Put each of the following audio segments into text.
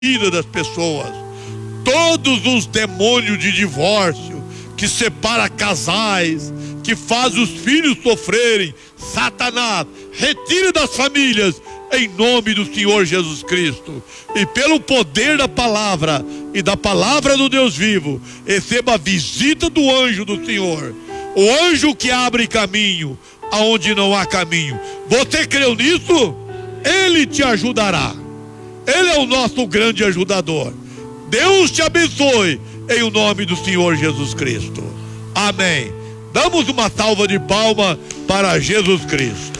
vida das pessoas. Todos os demônios de divórcio que separa casais, que faz os filhos sofrerem, Satanás, retire das famílias em nome do Senhor Jesus Cristo. E pelo poder da palavra e da palavra do Deus vivo, receba a visita do anjo do Senhor, o anjo que abre caminho aonde não há caminho. Você creu nisso? Ele te ajudará. Ele é o nosso grande ajudador. Deus te abençoe em o nome do Senhor Jesus Cristo. Amém. Damos uma salva de palmas para Jesus Cristo.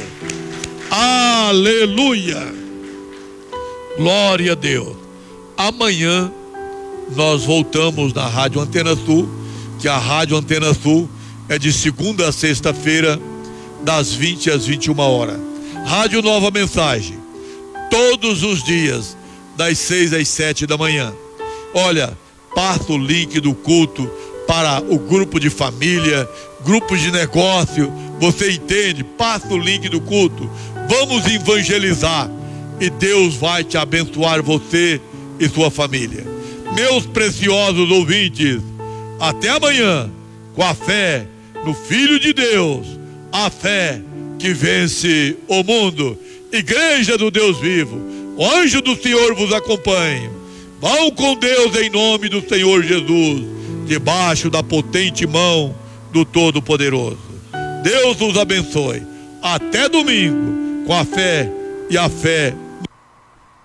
Aleluia. Glória a Deus. Amanhã nós voltamos na Rádio Antena Sul, que a Rádio Antena Sul é de segunda a sexta-feira, das 20 às 21 horas. Rádio Nova Mensagem, todos os dias, das 6 às 7 da manhã. Olha, passa o link do culto para o grupo de família, grupos de negócio, você entende? Passa o link do culto, vamos evangelizar e Deus vai te abençoar, você e sua família. Meus preciosos ouvintes, até amanhã, com a fé no Filho de Deus, a fé que vence o mundo. Igreja do Deus vivo, o anjo do Senhor vos acompanhe. Vão com Deus em nome do Senhor Jesus, debaixo da potente mão do Todo-Poderoso. Deus os abençoe. Até domingo, com a fé e a fé